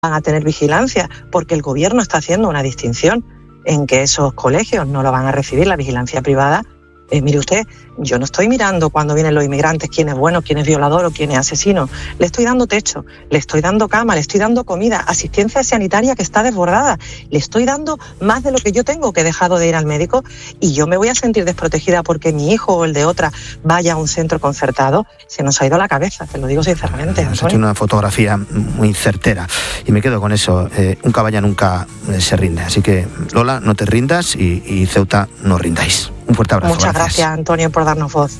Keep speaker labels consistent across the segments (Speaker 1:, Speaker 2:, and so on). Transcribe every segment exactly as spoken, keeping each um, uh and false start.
Speaker 1: van a tener vigilancia, porque el gobierno está haciendo una distinción en que esos colegios no lo van a recibir la vigilancia privada. Eh, mire usted, yo no estoy mirando cuando vienen los inmigrantes quién es bueno, quién es violador o quién es asesino. Le estoy dando techo, le estoy dando cama, le estoy dando comida, asistencia sanitaria que está desbordada. Le estoy dando más de lo que yo tengo, que he dejado de ir al médico, y yo me voy a sentir desprotegida porque mi hijo o el de otra vaya a un centro concertado. Se nos ha ido la cabeza, te lo digo sinceramente.
Speaker 2: Has hecho una fotografía muy certera y me quedo con eso. Eh, un caballa nunca se rinde. Así que, Lola, no te rindas y, y Ceuta, no rindáis. Un fuerte abrazo.
Speaker 1: Muchas gracias. gracias, Antonio, por darnos voz.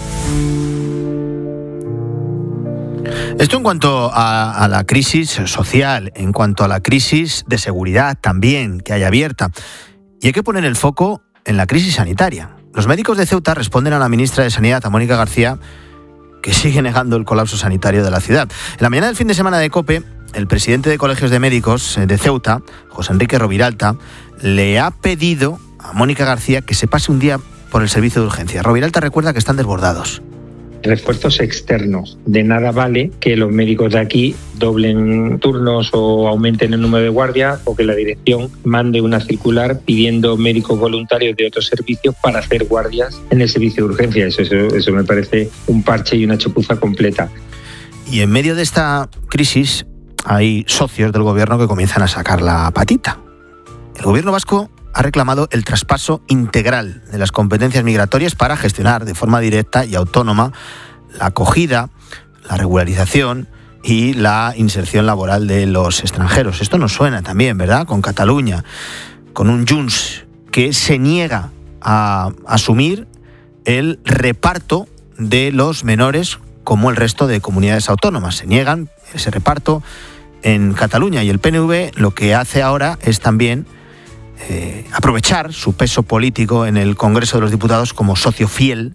Speaker 2: Esto en cuanto a, a la crisis social, en cuanto a la crisis de seguridad también que hay abierta. Y hay que poner el foco en la crisis sanitaria. Los médicos de Ceuta responden a la ministra de Sanidad, a Mónica García, que sigue negando el colapso sanitario de la ciudad. En la mañana del fin de semana de COPE, el presidente de Colegios de Médicos de Ceuta, José Enrique Roviralta, le ha pedido a Mónica García que se pase un día por el servicio de urgencia. Roviralta recuerda que están desbordados.
Speaker 3: Refuerzos externos. De nada vale que los médicos de aquí doblen turnos o aumenten el número de guardias, o que la dirección mande una circular pidiendo médicos voluntarios de otros servicios para hacer guardias en el servicio de urgencia. Eso, eso, eso me parece un parche y una chapuza completa.
Speaker 2: Y en medio de esta crisis hay socios del gobierno que comienzan a sacar la patita. El gobierno vasco ha reclamado el traspaso integral de las competencias migratorias para gestionar de forma directa y autónoma la acogida, la regularización y la inserción laboral de los extranjeros. Esto nos suena también, ¿verdad?, con Cataluña, con un Junts que se niega a asumir el reparto de los menores como el resto de comunidades autónomas. Se niegan ese reparto en Cataluña, y el P N V lo que hace ahora es también Eh, aprovechar su peso político en el Congreso de los Diputados como socio fiel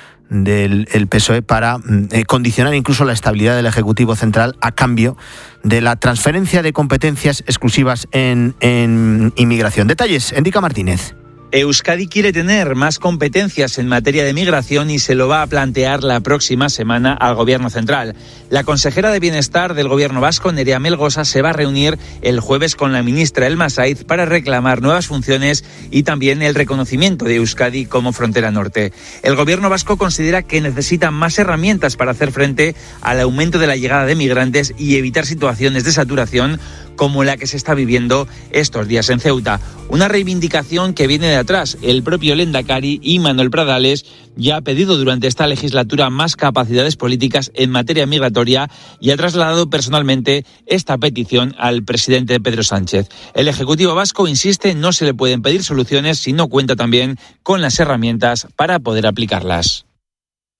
Speaker 2: del el P S O E para eh, condicionar incluso la estabilidad del Ejecutivo Central a cambio de la transferencia de competencias exclusivas en, en inmigración. Detalles, Enrique Martínez.
Speaker 4: Euskadi quiere tener más competencias en materia de migración y se lo va a plantear la próxima semana al Gobierno central. La consejera de Bienestar del Gobierno vasco, Nerea Melgosa, se va a reunir el jueves con la ministra Elma Saiz para reclamar nuevas funciones y también el reconocimiento de Euskadi como frontera norte. El Gobierno vasco considera que necesita más herramientas para hacer frente al aumento de la llegada de migrantes y evitar situaciones de saturación como la que se está viviendo estos días en Ceuta. Una reivindicación que viene de atrás. El propio Lehendakari y Manuel Pradales ya ha pedido durante esta legislatura más capacidades políticas en materia migratoria y ha trasladado personalmente esta petición al presidente Pedro Sánchez. El Ejecutivo vasco insiste, no se le pueden pedir soluciones si no cuenta también con las herramientas para poder aplicarlas.